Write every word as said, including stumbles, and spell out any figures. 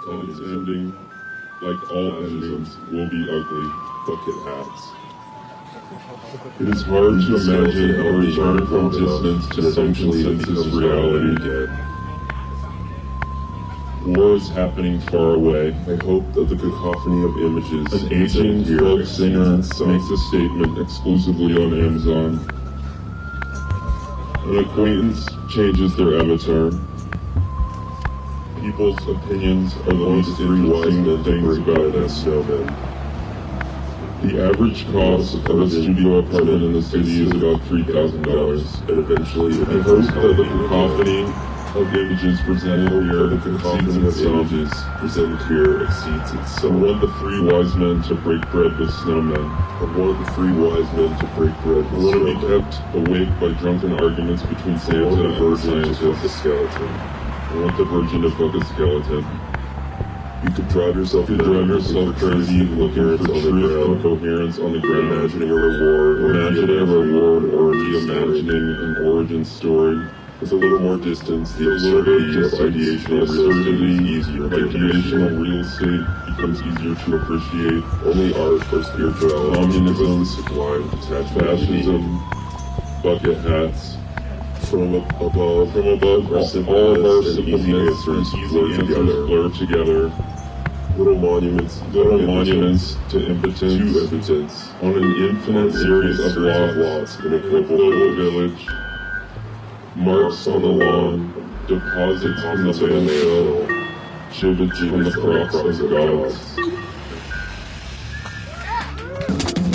And its ending, like all endings, will be ugly. Bucket hats. It is hard to imagine a return from distance to some consensus reality. Again. War is happening far away. I hope that the cacophony of images An aging folk singer makes a statement exclusively on Amazon. An acquaintance changes their avatar. People's opinions are the least interesting things about them. Snowman. The average cost of a studio apartment in the city is about three thousand dollars. And eventually, I hope that the cacophony of images presented here the cacophony exceeds of its images presented here exceeds its I sum. want the three wise men to break bread with snowmen. I want the three wise men to break bread I with want to be snowmen. kept awake by drunken arguments between I Santa want the and virgin to fuck the scientists. skeleton. I want the virgin to fuck a skeleton. You could drive yourself You could drive yourself crazy looking for truth and coherence on the ground. imagining a reward, or Imagining a reward or reimagining an origin story. with a little more distance. The A little bit absurdity of of ideation the and real estate absurdity, is easier to ideation appreciate. of real estate becomes easier to appreciate. Only art or spirituality Communism, was the sublime detachment. Fascism, bucket hats. From ab- above, From above, our all, all of our simpleness and easy simpleness and answers easy blur answers together. blur together. Little monuments, Little to monuments to to impotence impotence. on an infinite series of lots lots in a in a global global village. village. Marks on the lawn, deposits in the landfill, gibbets from the crops of gods.